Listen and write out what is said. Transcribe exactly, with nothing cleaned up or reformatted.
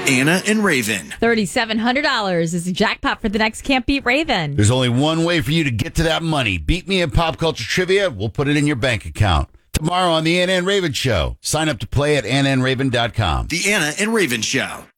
Anna and Raven. three thousand seven hundred dollars is the jackpot for the next Can't Beat Raven. There's only one way for you to get to that money. Beat me in pop culture trivia. We'll put it in your bank account. Tomorrow on the Anna and Raven Show. Sign up to play at anna and raven dot com. The Anna and Raven Show.